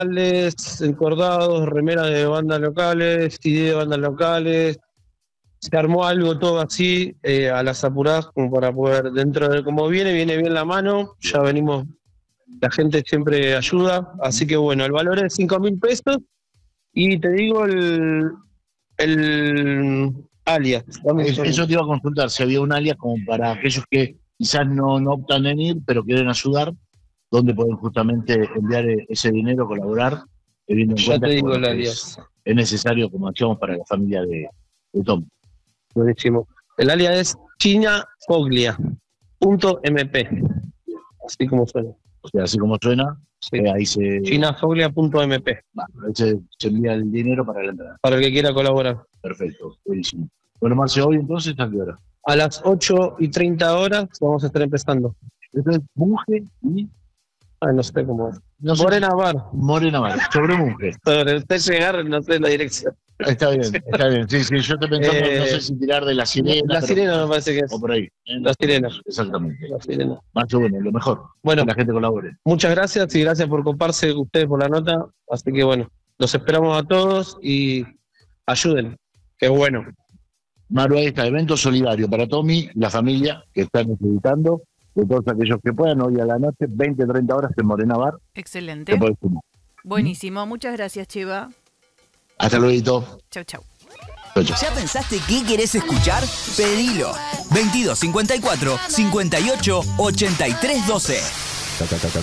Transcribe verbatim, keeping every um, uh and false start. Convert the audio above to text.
locales, encordados, remeras de bandas locales, C D de bandas locales. Se armó algo todo así, eh, a las apuradas, como para poder, dentro de cómo viene, viene bien la mano, ya venimos, la gente siempre ayuda, así que bueno, el valor es cinco mil pesos, y te digo el, el alias. Dame un Es- segundo. Eso te iba a consultar, si había un alias como para aquellos que quizás no, no optan en ir, pero quieren ayudar, donde pueden justamente enviar e- ese dinero, colaborar, teniendo en Ya cuenta te que, digo bueno, el que es, alias. es necesario, como decíamos, para la familia de, de Tom. Buenísimo. El alias es China Foglia punto M P, así como suena. O sea, así como suena, Sí. eh, ahí se, China Foglia punto M P, va, ahí se, se envía el dinero para la entrada. para el que quiera colaborar. Perfecto, buenísimo. Bueno, Marce, hoy entonces, ¿a qué hora? A las ocho y treinta horas vamos a estar empezando. Esto es Monje y... Ay, no sé cómo es. No sé, Morena Bar. Morena Mar, sobre Monje. Sobre usted llegar, no sé la dirección. Está bien, está bien. Sí, sí, yo te pensando, Eh, no sé si tirar de la sirena. La pero- sirena me parece que es. O por ahí. ¿eh? La sirena. Exactamente. La sirena. Macho, bueno, lo mejor. Bueno. Que la gente colabore. Muchas gracias y gracias por coparse ustedes por la nota. Así que bueno, los esperamos a todos y ayuden. Qué bueno. Maru, ahí está, evento solidario para Tommy, la familia que están necesitando, de todos aquellos que puedan, hoy a la noche, veinte, treinta horas en Morena Bar. Excelente. Te podés sumar. Buenísimo. Muchas gracias, Cheva. Hasta luego. Chau, chau. Chau, chau. ¿Ya pensaste qué querés escuchar? Pedilo. veintidós cincuenta y cuatro cincuenta y ocho ochenta y tres doce.